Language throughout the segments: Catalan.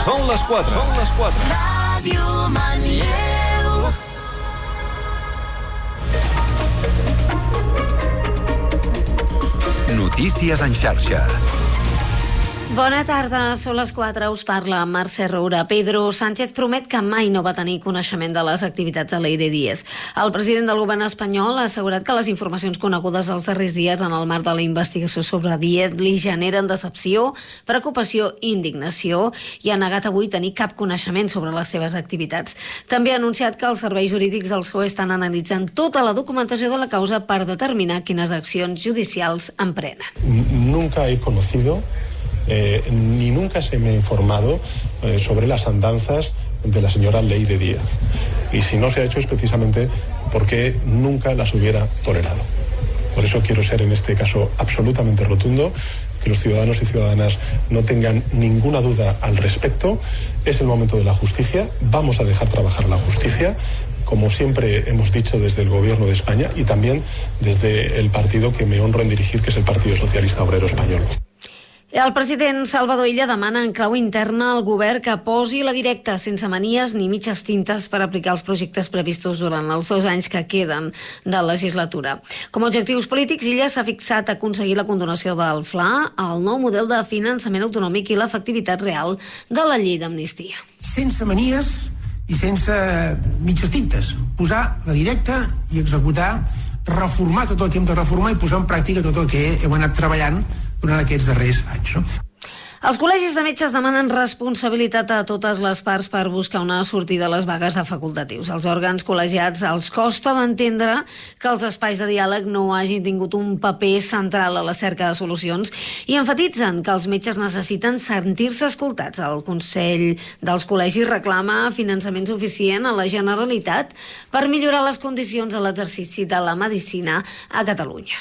Són les 4. Són les 4. Ràdio Manlleu. Notícies en xarxa. Bona tarda, són les 4, us parla Mercè Roura. Pedro Sánchez promet que mai no va tenir coneixement de les activitats de Leire Díez. El president del govern espanyol ha assegurat que les informacions conegudes els darrers dies en el marc de la investigació sobre Díez li generen decepció, preocupació i indignació i ha negat avui tenir cap coneixement sobre les seves activitats. També ha anunciat que els serveis jurídics del PSOE estan analitzant tota la documentació de la causa per determinar quines accions judicials emprenen. Nunca he conocido ni nunca se me ha informado sobre las andanzas de la señora Leire Díez. Y si no se ha hecho es precisamente porque nunca las hubiera tolerado. Por eso quiero ser en este caso absolutamente rotundo, que los ciudadanos y ciudadanas no tengan ninguna duda al respecto. Es el momento de la justicia, vamos a dejar trabajar la justicia, como siempre hemos dicho desde el Gobierno de España y también desde el partido que me honro en dirigir, que es el Partido Socialista Obrero Español. El president Salvador Illa demana en clau interna al govern que posi la directa sense manies ni mitges tintes per aplicar els projectes previstos durant els 2 anys que queden de legislatura. Com a objectius polítics, Illa s'ha fixat a aconseguir la condonació del FLA, el nou model de finançament autonòmic i l'efectivitat real de la llei d'amnistia. Sense manies i sense mitges tintes. Posar la directa i executar, reformar tot el que hem de reformar i posar en pràctica tot el que hem anat treballant durant aquests darrers anys. Els col·legis de metges demanen responsabilitat a totes les parts per buscar una sortida a les vagues de facultatius. Els òrgans col·legiats els costa d'entendre que els espais de diàleg no hagin tingut un paper central a la cerca de solucions i enfatitzen que els metges necessiten sentir-se escoltats. El Consell dels Col·legis reclama finançament suficient a la Generalitat per millorar les condicions a l'exercici de la medicina a Catalunya.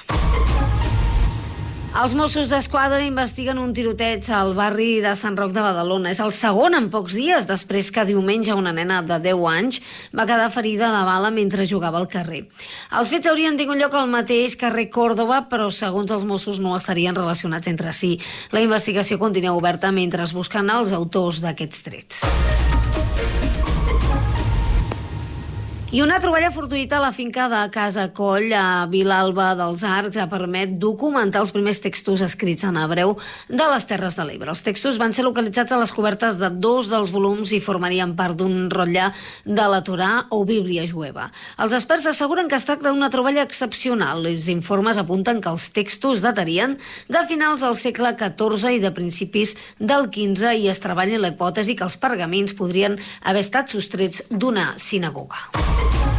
Els Mossos d'Esquadra investiguen un tiroteig al barri de Sant Roc de Badalona. És el segon en pocs dies, després que diumenge una nena de 10 anys va quedar ferida de bala mentre jugava al carrer. Els fets haurien tingut lloc al mateix carrer Còrdova, però segons els Mossos no estarien relacionats entre si. La investigació continua oberta mentre es busquen els autors d'aquests trets. I una troballa fortuïta a la finca de Casa Coll, a Vilalba dels Arcs, ha permet documentar els primers textos escrits en hebreu de les Terres de l'Ebre. Els textos van ser localitzats a les cobertes de 2 dels volums i formarien part d'un rotlle de la Torà o Bíblia jueva. Els experts asseguren que es tracta d'una troballa excepcional. Els informes apunten que els textos datarien de finals del segle XIV i de principis del XV i es treballa la hipòtesi que els pergamins podrien haver estat sostrets d'una sinagoga.